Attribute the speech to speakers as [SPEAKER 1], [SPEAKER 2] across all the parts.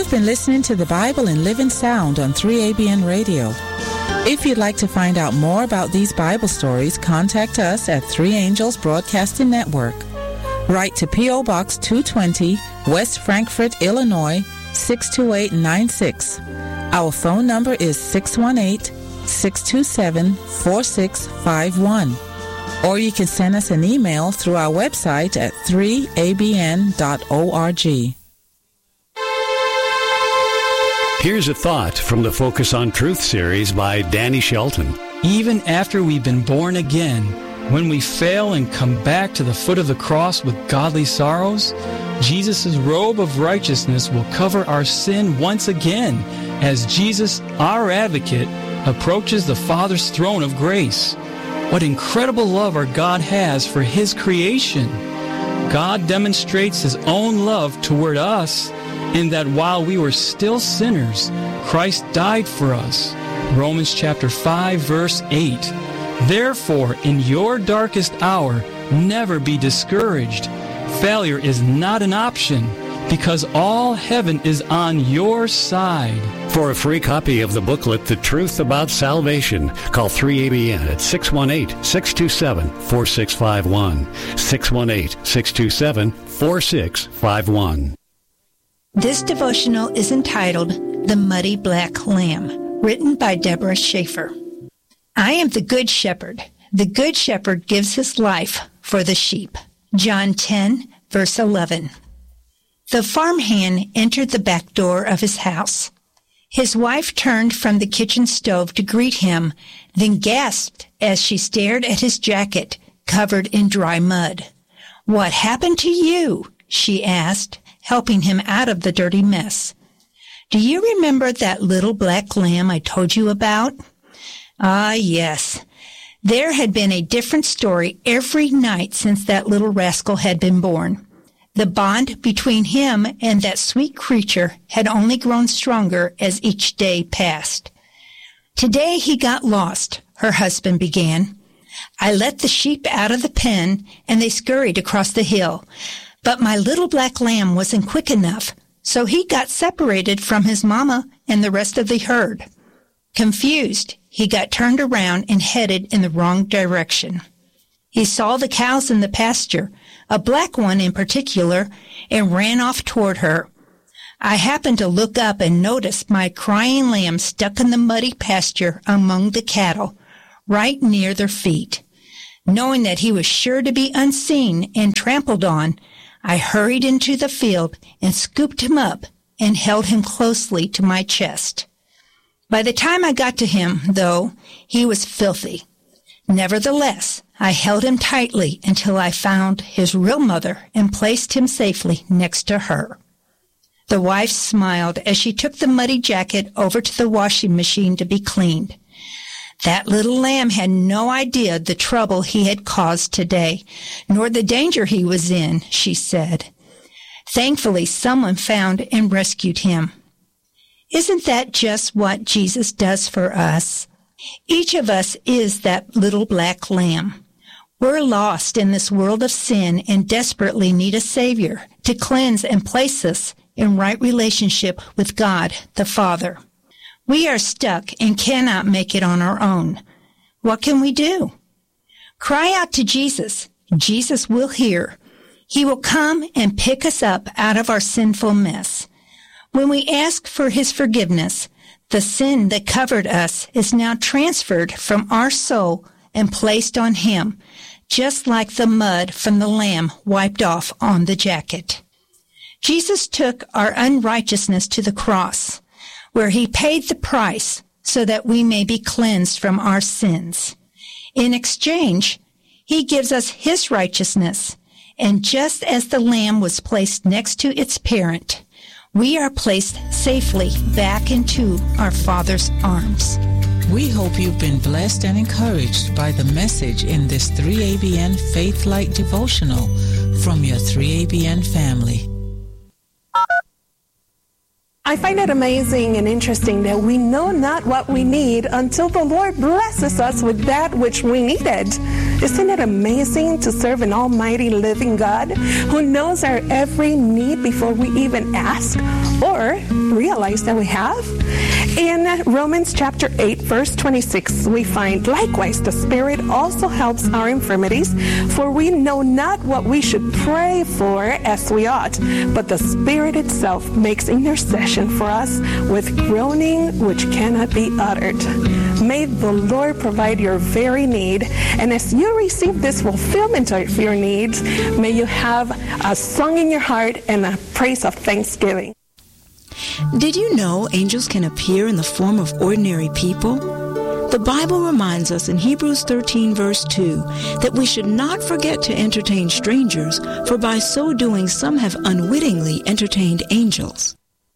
[SPEAKER 1] You've been listening to the Bible in Living Sound on 3ABN Radio. If you'd like to find out more about these Bible stories, contact us at Three Angels Broadcasting Network. Write to P.O. Box 220, West Frankfort, Illinois, 62896. Our phone number is 618-627-4651. Or you can send us an email through our website at 3abn.org.
[SPEAKER 2] Here's a thought from the Focus on Truth series by Danny Shelton.
[SPEAKER 3] Even after we've been born again, when we fail and come back to the foot of the cross with godly sorrows, Jesus' robe of righteousness will cover our sin once again as Jesus, our advocate, approaches the Father's throne of grace. What incredible love our God has for His creation. God demonstrates His own love toward us in that while we were still sinners, Christ died for us. Romans chapter 5, verse 8. Therefore, in your darkest hour, never be discouraged. Failure is not an option because all heaven is on your side.
[SPEAKER 2] For a free copy of the booklet, The Truth About Salvation, call 3ABN at 618-627-4651. 618-627-4651.
[SPEAKER 4] This devotional is entitled The Muddy Black Lamb, written by Deborah Schaefer. I am the Good Shepherd. The Good Shepherd gives his life for the sheep. John 10, verse 11. The farmhand entered the back door of his house. His wife turned from the kitchen stove to greet him, then gasped as she stared at his jacket covered in dry mud. "What happened to you?" she asked, helping him out of the dirty mess. "Do you remember that little black lamb I told you about?" Ah, yes. There had been a different story every night since that little rascal had been born. The bond between him and that sweet creature had only grown stronger as each day passed. "Today he got lost," her husband began. "I let the sheep out of the pen, and they scurried across the hill. But my little black lamb wasn't quick enough, so he got separated from his mama and the rest of the herd. Confused, he got turned around and headed in the wrong direction. He saw the cows in the pasture, a black one in particular, and ran off toward her. I happened to look up and noticed my crying lamb stuck in the muddy pasture among the cattle, right near their feet. Knowing that he was sure to be unseen and trampled on, I hurried into the field and scooped him up and held him closely to my chest. By the time I got to him, though, he was filthy. Nevertheless, I held him tightly until I found his real mother and placed him safely next to her." The wife smiled as she took the muddy jacket over to the washing machine to be cleaned. That little lamb had no idea the trouble he had caused today, nor the danger he was in, she said. Thankfully, someone found and rescued him. Isn't that just what Jesus does for us? Each of us is that little black lamb. We're lost in this world of sin and desperately need a Savior to cleanse and place us in right relationship with God, the Father. We are stuck and cannot make it on our own. What can we do? Cry out to Jesus. Jesus will hear. He will come and pick us up out of our sinful mess. When we ask for His forgiveness, the sin that covered us is now transferred from our soul and placed on Him, just like the mud from the lamb wiped off on the jacket. Jesus took our unrighteousness to the cross, where He paid the price so that we may be cleansed from our sins. In exchange, He gives us His righteousness, and just as the lamb was placed next to its parent, we are placed safely back into our Father's arms.
[SPEAKER 1] We hope you've been blessed and encouraged by the message in this 3ABN Faith Light devotional from your 3ABN family.
[SPEAKER 5] I find it amazing and interesting that we know not what we need until the Lord blesses us with that which we needed. Isn't it amazing to serve an almighty living God who knows our every need before we even ask or realize that we have? In Romans chapter 8, verse 26, we find, likewise, the Spirit also helps our infirmities, for we know not what we should pray for as we ought, but the Spirit itself makes intercession for us with groaning which cannot be uttered. May the Lord provide your very need, and as you receive this fulfillment of your needs, may you have a song in your heart and a praise of thanksgiving.
[SPEAKER 6] Did you know angels can appear in the form of ordinary people? The Bible reminds us in Hebrews 13, verse 2, that we should not forget to entertain strangers, for by so doing some have unwittingly entertained angels.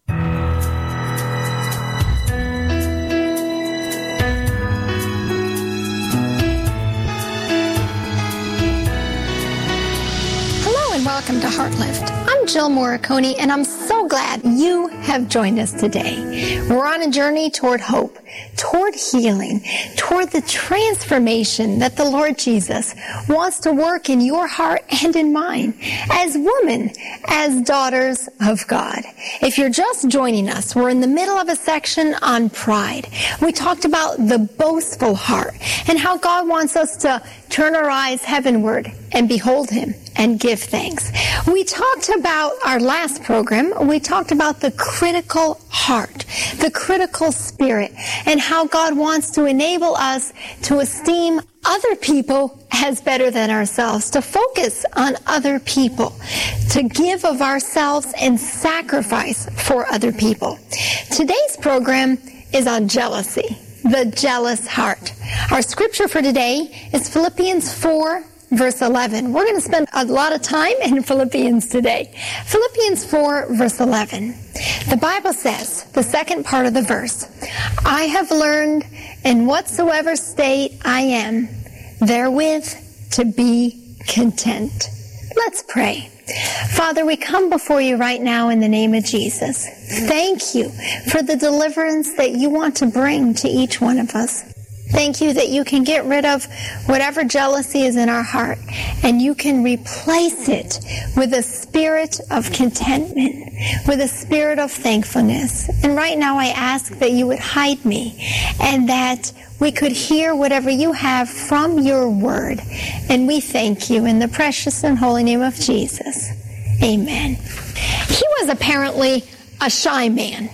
[SPEAKER 7] Welcome to Heartlift. I'm Jill Morricone, and I'm so glad you have joined us today. We're on a journey toward hope, toward healing, toward the transformation that the Lord Jesus wants to work in your heart and in mine as women, as daughters of God. If you're just joining us, we're in the middle of a section on pride. We talked about the boastful heart and how God wants us to turn our eyes heavenward and behold Him and give thanks. We talked about our last program, we talked about the critical heart, the critical spirit, and how God wants to enable us to esteem other people as better than ourselves, to focus on other people, to give of ourselves and sacrifice for other people. Today's program is on jealousy, the jealous heart. Our scripture for today is Philippians 4, verse 11. We're going to spend a lot of time in Philippians today. Philippians 4, verse 11. The Bible says, the second part of the verse, I have learned in whatsoever state I am, therewith to be content. Let's pray. Father, we come before you right now in the name of Jesus. Thank you for the deliverance that you want to bring to each one of us. Thank you that you can get rid of whatever jealousy is in our heart, and you can replace it with a spirit of contentment, with a spirit of thankfulness. And right now I ask that you would hide me, and that we could hear whatever you have from your word. And we thank you in the precious and holy name of Jesus. Amen. He was apparently a shy man,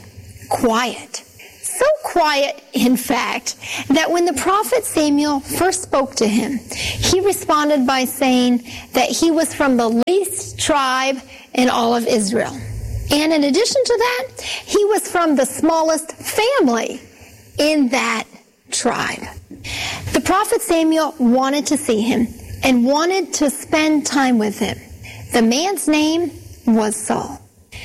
[SPEAKER 7] quiet. So quiet, in fact, that when the prophet Samuel first spoke to him, he responded by saying that he was from the least tribe in all of Israel. And in addition to that, he was from the smallest family in that tribe. The prophet Samuel wanted to see him and wanted to spend time with him. The man's name was Saul.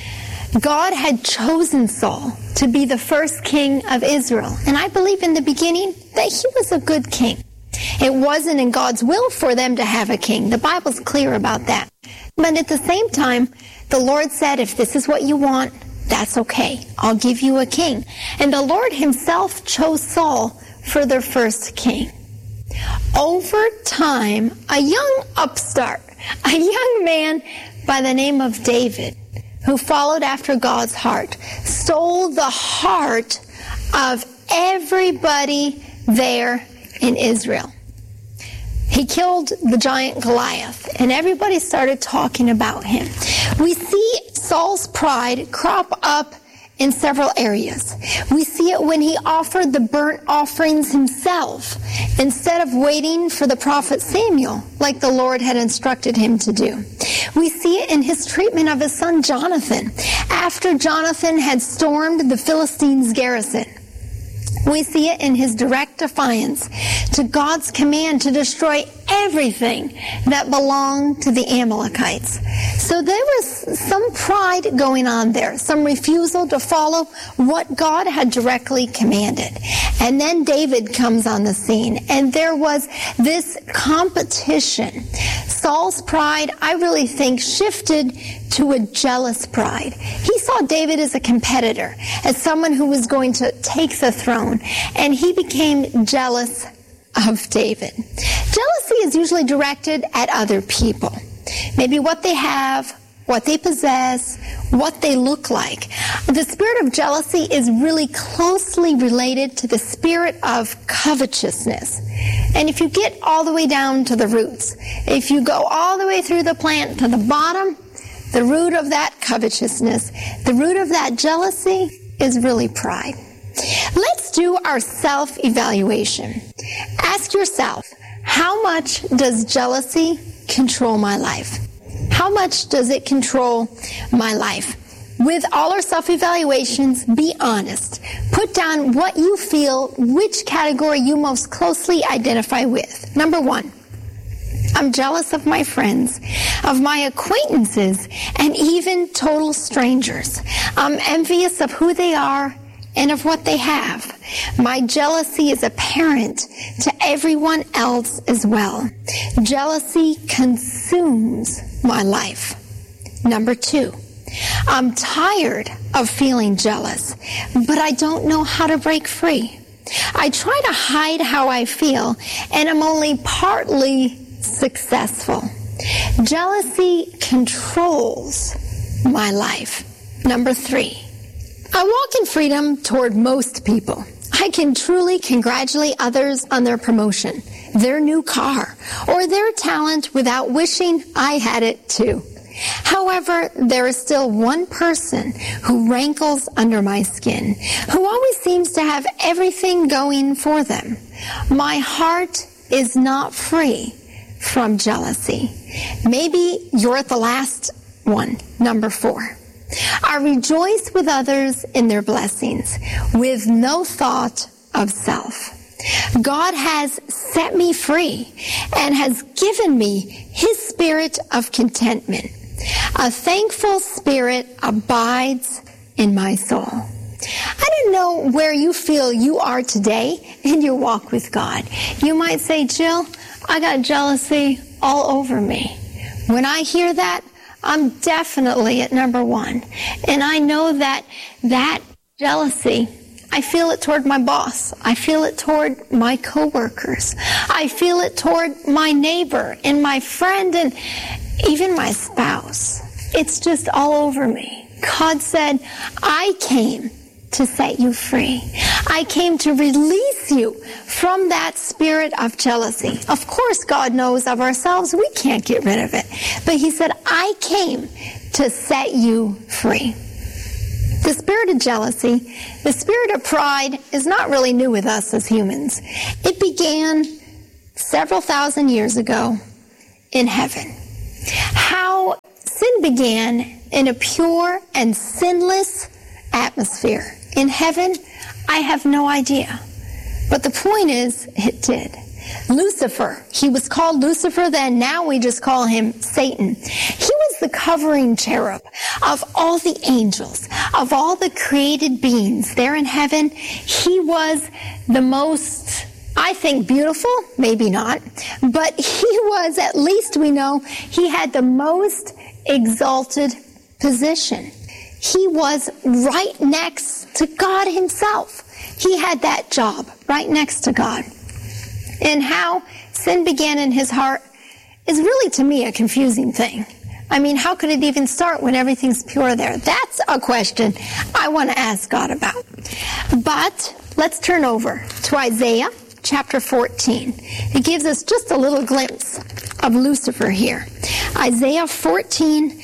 [SPEAKER 7] God had chosen Saul to be the first king of Israel. And I believe in the beginning that he was a good king. It wasn't in God's will for them to have a king. The Bible's clear about that. But at the same time, the Lord said, if this is what you want, that's okay. I'll give you a king. And the Lord himself chose Saul for their first king. Over time, a young upstart, a young man by the name of David, who followed after God's heart, stole the heart of everybody there in Israel. He killed the giant Goliath, and everybody started talking about him. We see Saul's pride crop up in several areas. We see it when he offered the burnt offerings himself, instead of waiting for the prophet Samuel, like the Lord had instructed him to do. We see it in his treatment of his son Jonathan, after Jonathan had stormed the Philistines' garrison. We see it in his direct defiance to God's command to destroy everything that belonged to the Amalekites. So there was some pride going on there, some refusal to follow what God had directly commanded. And then David comes on the scene, and there was this competition. Saul's pride, I really think, shifted to a jealous pride. He saw David as a competitor, as someone who was going to take the throne, and he became jealous of David. Jealousy is usually directed at other people. Maybe what they have, what they possess, what they look like. The spirit of jealousy is really closely related to the spirit of covetousness. And if you get all the way down to the roots, if you go all the way through the plant to the bottom, the root of that covetousness, the root of that jealousy is really pride. Let's do our self-evaluation. Ask yourself, how much does jealousy control my life? How much does it control my life? With all our self-evaluations, be honest. Put down what you feel, which category you most closely identify with. Number 1, I'm jealous of my friends, of my acquaintances, and even total strangers. I'm envious of who they are and of what they have. My jealousy is apparent to everyone else as well. Jealousy consumes my life. Number 2, I'm tired of feeling jealous, but I don't know how to break free. I try to hide how I feel, and I'm only partly successful. Jealousy controls my life. Number 3, I walk in freedom toward most people. I can truly congratulate others on their promotion, their new car, or their talent without wishing I had it too. However, there is still one person who rankles under my skin, who always seems to have everything going for them. My heart is not free from jealousy. Maybe you're at the last one, number 4. I rejoice with others in their blessings, with no thought of self. God has set me free and has given me His spirit of contentment. A thankful spirit abides in my soul. I don't know where you feel you are today in your walk with God. You might say, Jill, I got jealousy all over me. When I hear that, I'm definitely at number 1. And I know that jealousy, I feel it toward my boss. I feel it toward my coworkers. I feel it toward my neighbor and my friend and even my spouse. It's just all over me. God said, I came to set you free. I came to release you from that spirit of jealousy. Of course, God knows of ourselves. We can't get rid of it. But He said, I came to set you free. The spirit of jealousy, the spirit of pride is not really new with us as humans. It began several thousand years ago in heaven. How sin began in a pure and sinless atmosphere. In heaven, I have no idea. But the point is, it did. Lucifer, he was called Lucifer then, now we just call him Satan. He was the covering cherub of all the angels, of all the created beings there in heaven. He was the most, I think, beautiful, maybe not, but he was, at least we know, he had the most exalted position. He was right next to God Himself. He had that job right next to God. And how sin began in his heart is really, to me, a confusing thing. I mean, how could it even start when everything's pure there? That's a question I want to ask God about. But let's turn over to Isaiah chapter 14. It gives us just a little glimpse of Lucifer here. Isaiah 14,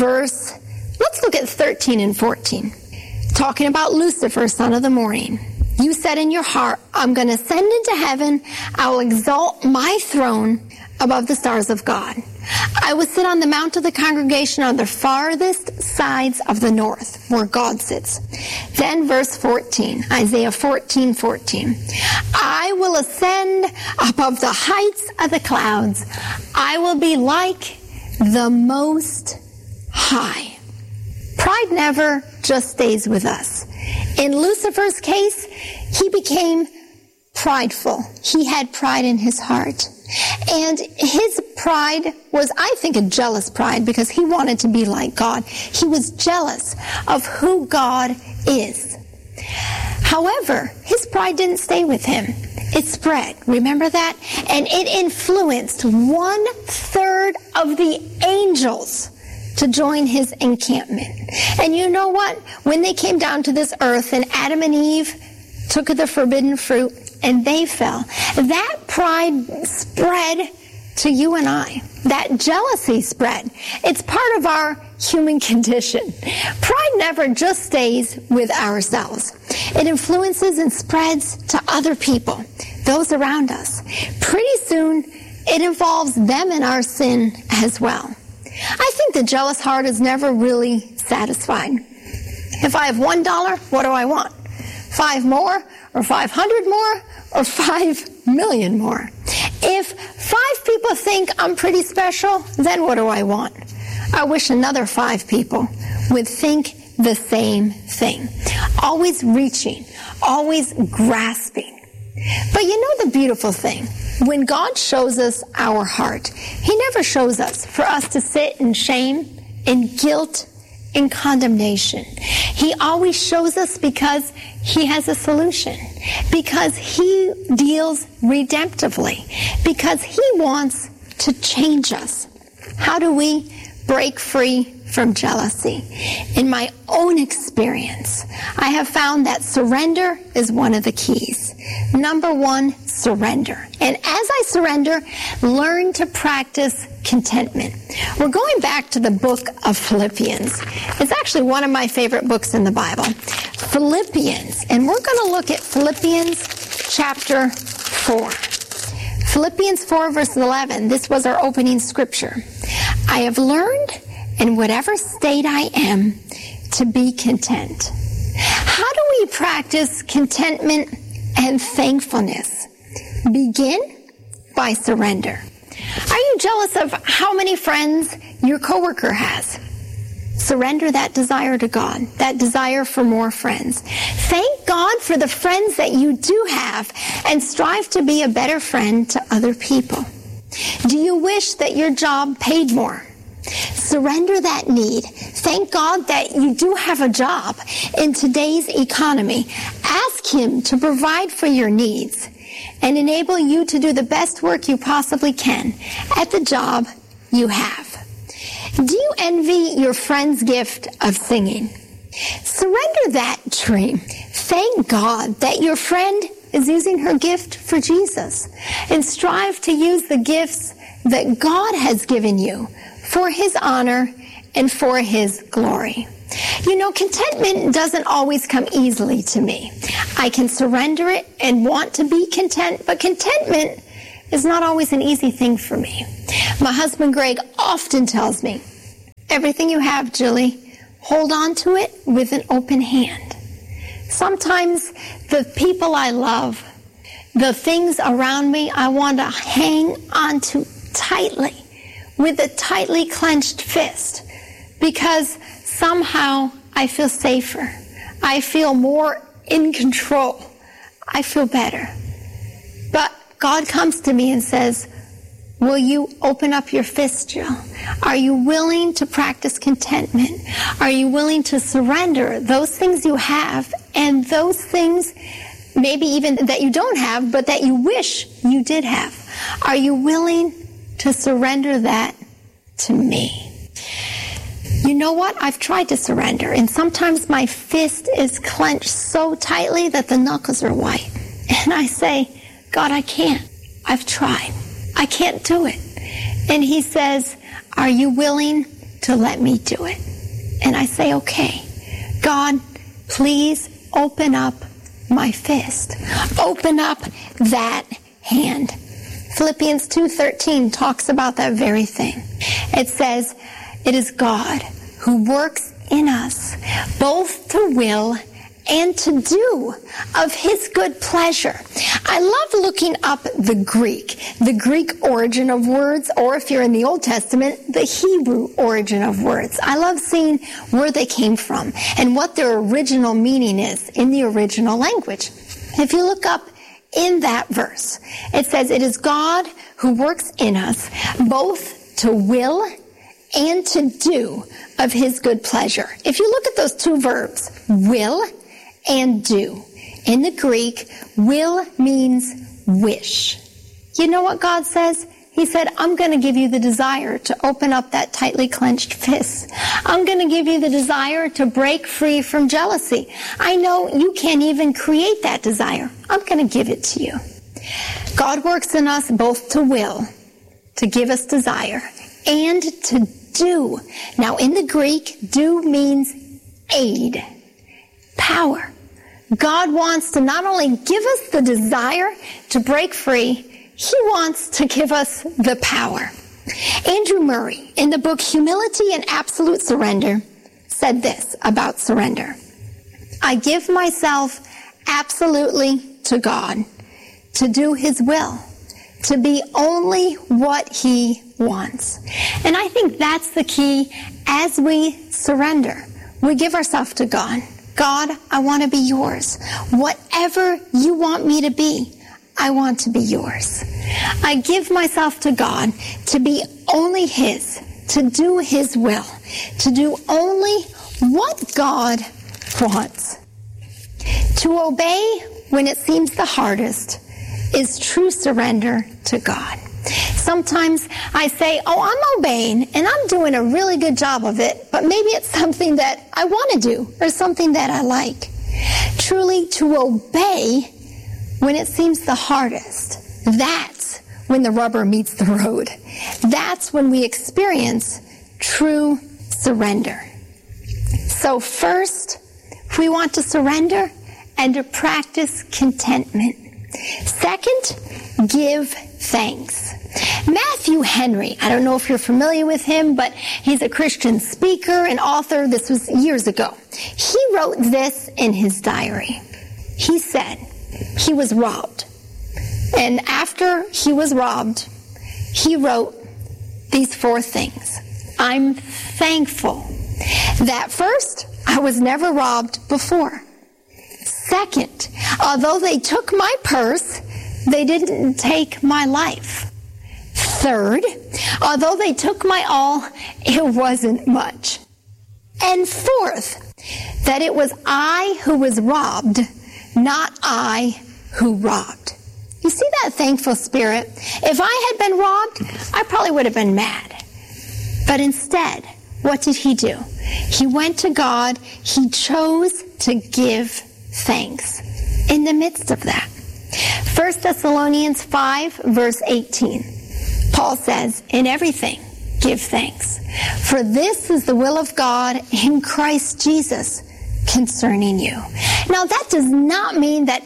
[SPEAKER 7] let's look at 13 and 14. Talking about Lucifer, son of the morning. You said in your heart, I'm going to ascend into heaven. I will exalt my throne above the stars of God. I will sit on the mount of the congregation on the farthest sides of the north, where God sits. Then verse 14, Isaiah 14:14. I will ascend above the heights of the clouds. I will be like the Most High. Pride never just stays with us. In Lucifer's case, he became prideful. He had pride in his heart. And his pride was, I think, a jealous pride because he wanted to be like God. He was jealous of who God is. However, his pride didn't stay with him. It spread. Remember that? And it influenced 1/3 of the angels to join his encampment. And you know what? When they came down to this earth and Adam and Eve took the forbidden fruit and they fell, that pride spread to you and I. That jealousy spread. It's part of our human condition. Pride never just stays with ourselves. It influences and spreads to other people, those around us. Pretty soon, it involves them in our sin as well. I think the jealous heart is never really satisfied. If I have $1, what do I want? 5 more, or 500 more, or 5 million more? If 5 people think I'm pretty special, then what do I want? I wish another 5 people would think the same thing. Always reaching, always grasping. But you know the beautiful thing? When God shows us our heart, He never shows us for us to sit in shame, in guilt, in condemnation. He always shows us because He has a solution, because He deals redemptively, because He wants to change us. How do we break free from jealousy? In my own experience, I have found that surrender is one of the keys. Number 1, surrender. And as I surrender, learn to practice contentment. We're going back to the book of Philippians. It's actually one of my favorite books in the Bible. Philippians. And we're going to look at Philippians chapter 4. Philippians 4 verse 11. This was our opening scripture. I have learned in whatever state I am to be content. How do we practice contentment and thankfulness? Begin by surrender. Are you jealous of how many friends your coworker has? Surrender that desire to God, that desire for more friends. Thank God for the friends that you do have and strive to be a better friend to other people. Do you wish that your job paid more? Surrender that need. Thank God that you do have a job in today's economy. Ask Him to provide for your needs and enable you to do the best work you possibly can at the job you have. Do you envy your friend's gift of singing? Surrender that dream. Thank God that your friend is using her gift for Jesus, and strive to use the gifts that God has given you for His honor and for His glory. You know, contentment doesn't always come easily to me. I can surrender it and want to be content, but contentment is not always an easy thing for me. My husband Greg often tells me, everything you have, Julie, hold on to it with an open hand. Sometimes the people I love, the things around me, I want to hang on to tightly with a tightly clenched fist, because somehow I feel safer. I feel more in control. I feel better. But God comes to me and says, will you open up your fist, Jill? Are you willing to practice contentment? Are you willing to surrender those things you have and those things maybe even that you don't have, but that you wish you did have? Are you willing to surrender that to me? You know what? I've tried to surrender, and sometimes my fist is clenched so tightly that the knuckles are white. And I say, God, I can't. I've tried. I can't do it. And He says, are you willing to let me do it? And I say, okay. God, please open up my fist. Open up that hand. Philippians 2:13 talks about that very thing. It says, it is God who works in us both to will and to do of His good pleasure. I love looking up the Greek origin of words, or if you're in the Old Testament, the Hebrew origin of words. I love seeing where they came from and what their original meaning is in the original language. If you look up in that verse, it says, it is God who works in us both to will and to do of His good pleasure. If you look at those two verbs, will and do, In the Greek, will means wish. You know what God says? He said, I'm going to give you the desire to open up that tightly clenched fist. I'm going to give you the desire to break free from jealousy. I know you can't even create that desire. I'm going to give it to you. God works in us both to will, to give us desire, and to do. Now, in the Greek, do means aid, power. God wants to not only give us the desire to break free, He wants to give us the power. Andrew Murray, in the book Humility and Absolute Surrender, said this about surrender. I give myself absolutely to God, to do His will, to be only what He wants. And I think that's the key as we surrender. We give ourselves to God. God, I want to be yours. Whatever you want me to be, I want to be yours. I give myself to God to be only His, to do His will, to do only what God wants. To obey when it seems the hardest is true surrender to God. Sometimes I say, I'm obeying and I'm doing a really good job of it, but maybe it's something that I want to do or something that I like. Truly, to obey when it seems the hardest, that's when the rubber meets the road. That's when we experience true surrender. So first, we want to surrender and to practice contentment. Second, give thanks. Matthew Henry, I don't know if you're familiar with him, but he's a Christian speaker and author. This was years ago. He wrote this in his diary. He said he was robbed. And after he was robbed, he wrote these 4 things. I'm thankful that first, I was never robbed before. Second, although they took my purse, they didn't take my life. Third, although they took my all, it wasn't much. And fourth, that it was I who was robbed, not I who robbed. You see that thankful spirit? If I had been robbed, I probably would have been mad. But instead, what did he do? He went to God. He chose to give thanks in the midst of that. 1 Thessalonians 5, verse 18. Paul says, in everything, give thanks. For this is the will of God in Christ Jesus concerning you. Now, that does not mean that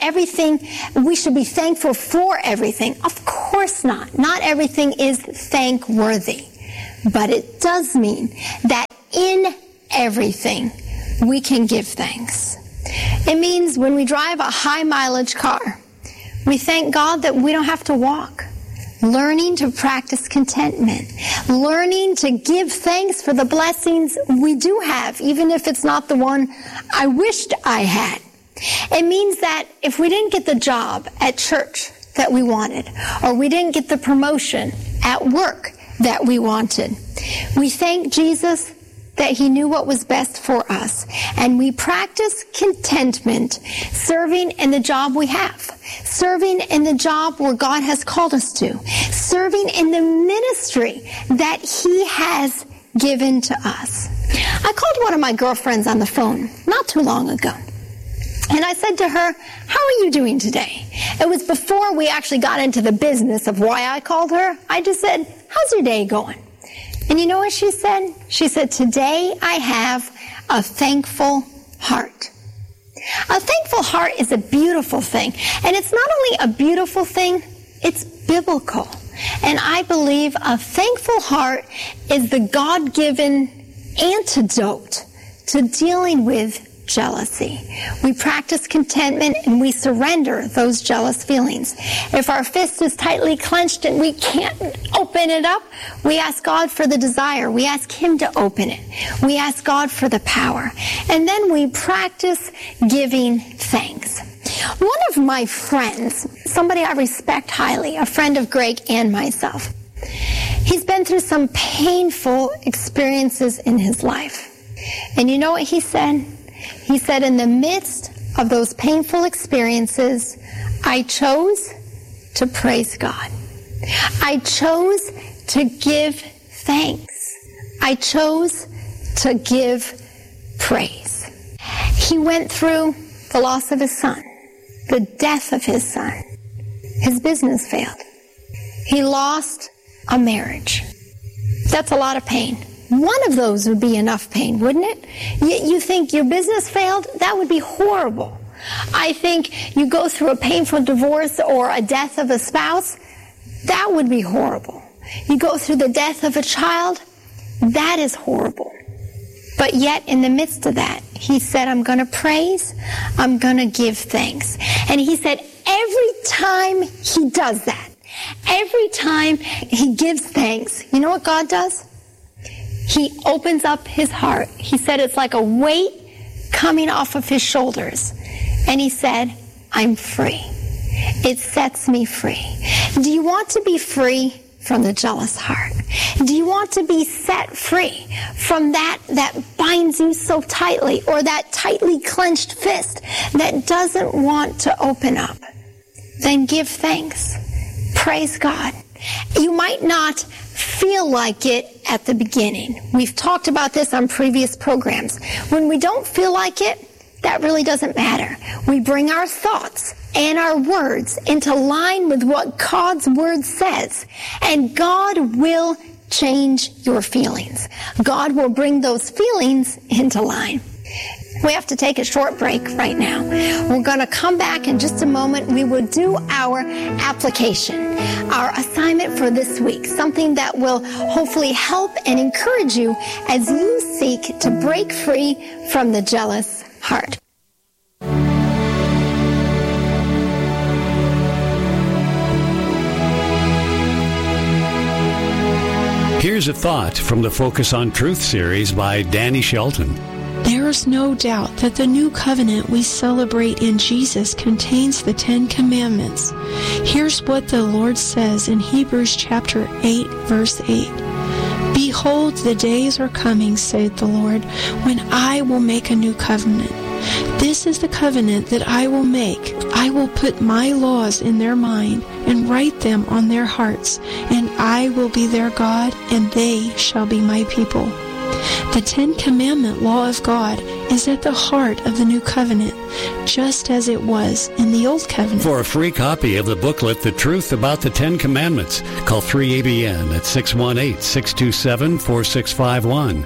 [SPEAKER 7] we should be thankful for everything. Of course not. Not everything is thankworthy. But it does mean that in everything, we can give thanks. It means when we drive a high mileage car, we thank God that we don't have to walk. Learning to practice contentment. Learning to give thanks for the blessings we do have, even if it's not the one I wished I had. It means that if we didn't get the job at church that we wanted, or we didn't get the promotion at work that we wanted, we thank Jesus that He knew what was best for us. And we practice contentment, serving in the job we have, serving in the job where God has called us to, serving in the ministry that He has given to us. I called one of my girlfriends on the phone not too long ago. And I said to her, how are you doing today? It was before we actually got into the business of why I called her. I just said, how's your day going? And you know what she said? She said, today I have a thankful heart. A thankful heart is a beautiful thing. And it's not only a beautiful thing, it's biblical. And I believe a thankful heart is the God-given antidote to dealing with jealousy. We practice contentment and we surrender those jealous feelings. If our fist is tightly clenched and we can't open it up, we ask God for the desire. We ask Him to open it. We ask God for the power. And then we practice giving thanks. One of my friends, somebody I respect highly, a friend of Greg and myself, he's been through some painful experiences in his life. And you know what he said? He said, in the midst of those painful experiences, I chose to praise God. I chose to give thanks. I chose to give praise. He went through the loss of his son, the death of his son. His business failed. He lost a marriage. That's a lot of pain. One of those would be enough pain, wouldn't it? You think your business failed? That would be horrible. I think you go through a painful divorce or a death of a spouse. That would be horrible. You go through the death of a child. That is horrible. But yet, in the midst of that, he said, I'm going to praise, I'm going to give thanks. And he said, every time he does that, every time he gives thanks, you know what God does? He opens up his heart. He said it's like a weight coming off of his shoulders. And he said, I'm free. It sets me free. Do you want to be free from the jealous heart? Do you want to be set free from that binds you so tightly, or that tightly clenched fist that doesn't want to open up? Then give thanks. Praise God. You might not feel like it at the beginning. We've talked about this on previous programs. When we don't feel like it, that really doesn't matter. We bring our thoughts and our words into line with what God's word says, and God will change your feelings. God will bring those feelings into line. We have to take a short break right now. We're going to come back in just a moment. We will do our application, our assignment for this week, something that will hopefully help and encourage you as you seek to break free from the jealous heart.
[SPEAKER 2] Here's a thought from the Focus on Truth series by Danny Shelton.
[SPEAKER 6] There is no doubt that the new covenant we celebrate in Jesus contains the 10 Commandments. Here's what the Lord says in Hebrews chapter 8, verse 8. Behold, the days are coming, saith the Lord, when I will make a new covenant. This is the covenant that I will make. I will put my laws in their mind and write them on their hearts, and I will be their God, and they shall be my people. The 10 Commandment law of God is at the heart of the new covenant, just as it was in the old covenant.
[SPEAKER 2] For a free copy of the booklet, The Truth About the 10 Commandments, call 3ABN at 618-627-4651,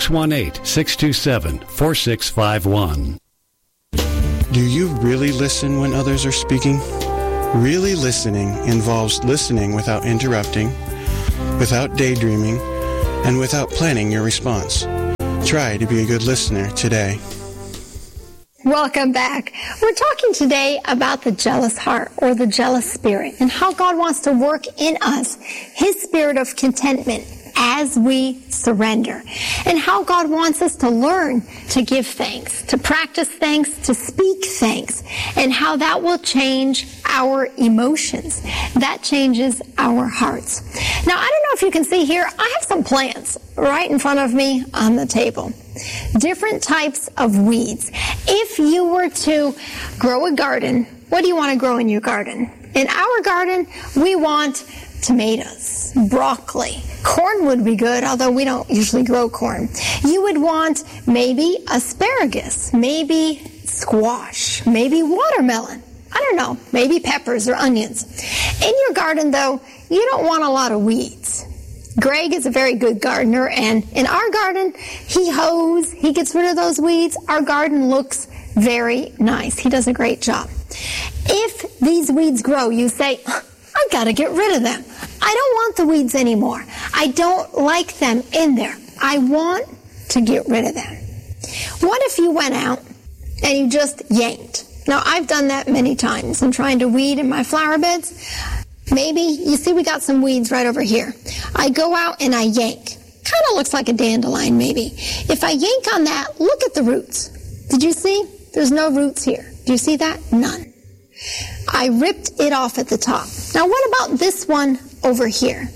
[SPEAKER 2] 618-627-4651.
[SPEAKER 8] Do you really listen when others are speaking? Really listening involves listening without interrupting, without daydreaming, and without planning your response. Try to be a good listener today.
[SPEAKER 7] Welcome back. We're talking today about the jealous heart, or the jealous spirit, and how God wants to work in us His spirit of contentment as we surrender, and how God wants us to learn to give thanks, to practice thanks, to speak thanks, and how that will change our emotions. That changes our hearts. Now, I don't know if you can see here, I have some plants right in front of me on the table. Different types of weeds. If you were to grow a garden, what do you want to grow in your garden? In our garden, we want tomatoes, broccoli. Corn would be good, although we don't usually grow corn. You would want maybe asparagus, maybe squash, maybe watermelon. I don't know, maybe peppers or onions. In your garden, though, you don't want a lot of weeds. Greg is a very good gardener, and in our garden, he hoes, he gets rid of those weeds. Our garden looks very nice. He does a great job. If these weeds grow, you say, I've got to get rid of them. I don't want the weeds anymore. I don't like them in there. I want to get rid of them. What if you went out and you just yanked? Now, I've done that many times. I'm trying to weed in my flower beds. Maybe, you see we got some weeds right over here. I go out and I yank. Kind of looks like a dandelion, maybe. If I yank on that, look at the roots. Did you see? There's no roots here. Do you see that? None. I ripped it off at the top. Now, what about this one over here?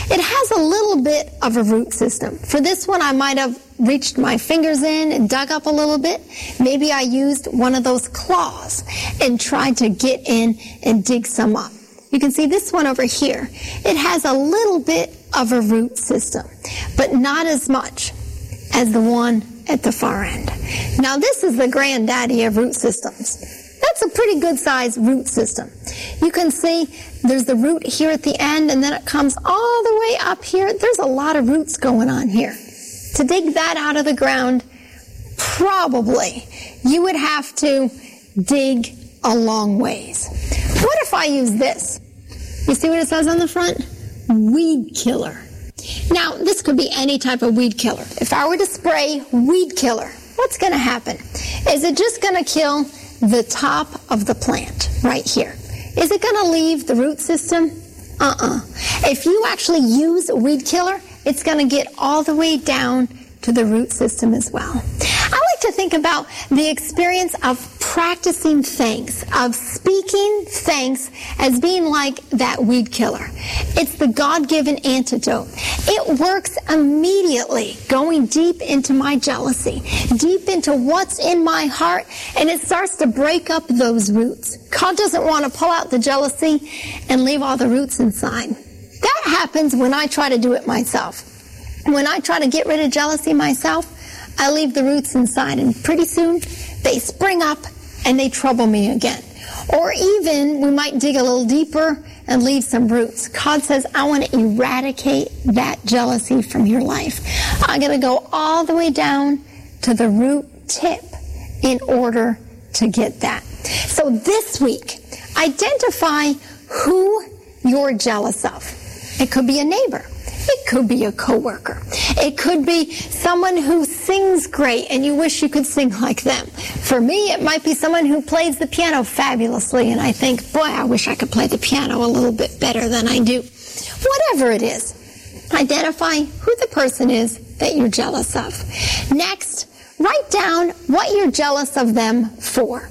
[SPEAKER 7] It has a little bit of a root system. For this one, I might have reached my fingers in and dug up a little bit. Maybe I used one of those claws and tried to get in and dig some up. You can see this one over here. It has a little bit of a root system, but not as much as the one at the far end. Now, this is the granddaddy of root systems. That's a pretty good sized root system. You can see there's the root here at the end, and then it comes all the way up here. There's a lot of roots going on here. To dig that out of the ground, probably you would have to dig a long ways. What if I use this? You see what it says on the front? Weed killer. Now, this could be any type of weed killer. If I were to spray weed killer, what's going to happen? Is it just going to kill the top of the plant right here? Is it going to leave the root system? If you actually use a weed killer, it's going to get all the way down to the root system as well. I like to think about the experience of practicing thanks, of speaking thanks as being like that weed killer. It's the God-given antidote. It works immediately, going deep into my jealousy, deep into what's in my heart, and it starts to break up those roots. God doesn't want to pull out the jealousy and leave all the roots inside. That happens when I try to do it myself. When I try to get rid of jealousy myself, I leave the roots inside, and pretty soon they spring up and they trouble me again. Or even we might dig a little deeper and leave some roots. God says, I want to eradicate that jealousy from your life. I'm going to go all the way down to the root tip in order to get that. So this week, identify who you're jealous of. It could be a neighbor. It could be a coworker. It could be someone who sings great and you wish you could sing like them. For me, it might be someone who plays the piano fabulously, and I think, boy, I wish I could play the piano a little bit better than I do. Whatever it is, identify who the person is that you're jealous of. Next, write down what you're jealous of them for.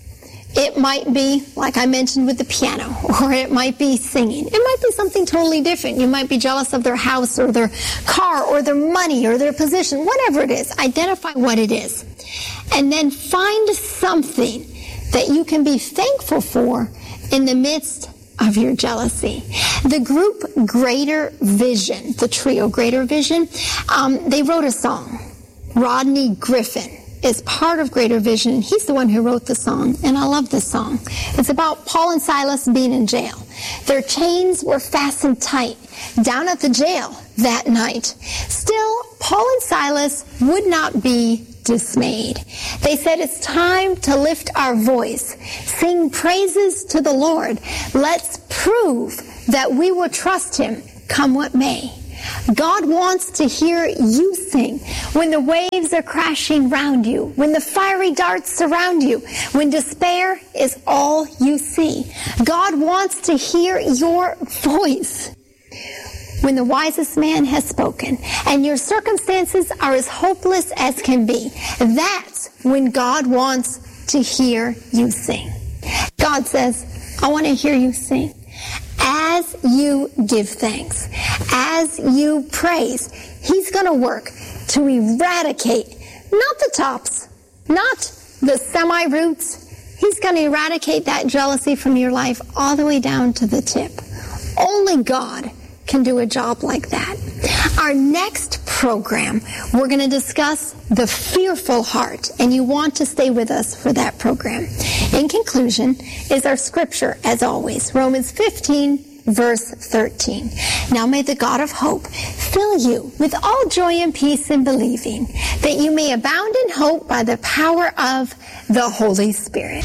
[SPEAKER 7] It might be, like I mentioned with the piano, or it might be singing. It might be something totally different. You might be jealous of their house or their car or their money or their position, whatever it is. Identify what it is. And then find something that you can be thankful for in the midst of your jealousy. The group Greater Vision, the trio Greater Vision, they wrote a song. Rodney Griffin is part of Greater Vision. He's the one who wrote the song, and I love this song. It's about Paul and Silas being in jail. Their chains were fastened tight down at the jail that night. Still, Paul and Silas would not be dismayed. They said, it's time to lift our voice, sing praises to the Lord. Let's prove that we will trust him, come what may. God wants to hear you sing when the waves are crashing round you, when the fiery darts surround you, when despair is all you see. God wants to hear your voice when the wisest man has spoken and your circumstances are as hopeless as can be. That's when God wants to hear you sing. God says, I want to hear you sing. As you give thanks, as you praise, he's going to work to eradicate, not the tops, not the semi-roots. He's going to eradicate that jealousy from your life all the way down to the tip. Only God can do a job like that. Our next program, we're going to discuss the fearful heart, and you want to stay with us for that program. In conclusion is our scripture, as always, Romans 15, verse 13. Now may the God of hope fill you with all joy and peace in believing, that you may abound in hope by the power of the Holy Spirit.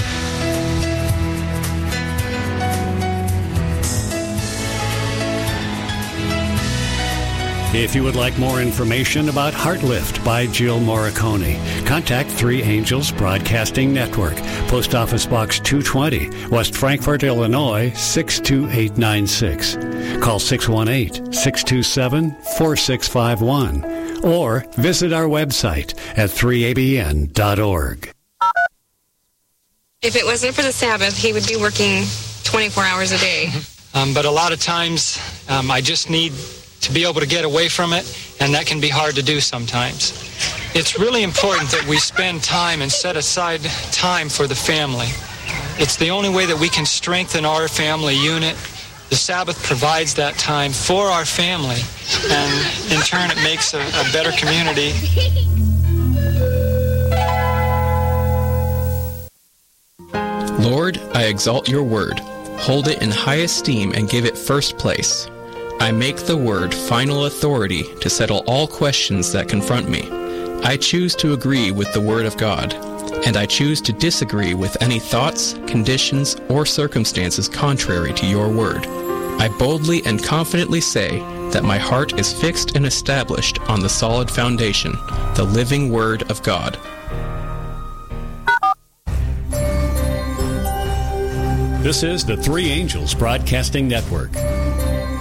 [SPEAKER 2] If you would like more information about Heartlift by Jill Morricone, contact Three Angels Broadcasting Network, Post Office Box 220, West Frankfort, Illinois, 62896. Call 618-627-4651 or visit our website at 3abn.org.
[SPEAKER 9] If it wasn't for the Sabbath, he would be working 24 hours a day.
[SPEAKER 3] but a lot of times I just need to be able to get away from it, and that can be hard to do sometimes. It's really important that we spend time and set aside time for the family. It's the only way that we can strengthen our family unit. The Sabbath provides that time for our family, and in turn it makes a better community.
[SPEAKER 9] Lord, I exalt your word, hold it in high esteem and give it first place. I make the word final authority to settle all questions that confront me. I choose to agree with the word of God, and I choose to disagree with any thoughts, conditions, or circumstances contrary to your word. I boldly and confidently say that my heart is fixed and established on the solid foundation, the living word of God.
[SPEAKER 2] This is the Three Angels Broadcasting Network.